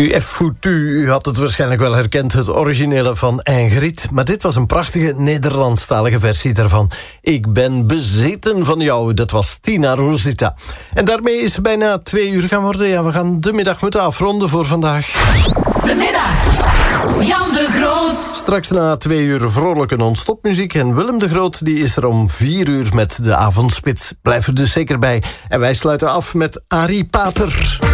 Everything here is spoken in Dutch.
U Foutu, u had het waarschijnlijk wel herkend, het originele van Ingrid. Maar dit was een prachtige Nederlandstalige versie daarvan. Ik ben bezeten van jou, dat was Tina Rosita. En daarmee is het bijna 2 uur gaan worden. Ja, we gaan de middag moeten afronden voor vandaag. De middag, Jan de Groot. Straks na 2 uur vrolijke non-stopmuziek. En Willem de Groot die is er om 4 uur met de avondspits. Blijf er dus zeker bij. En wij sluiten af met Arie Pater.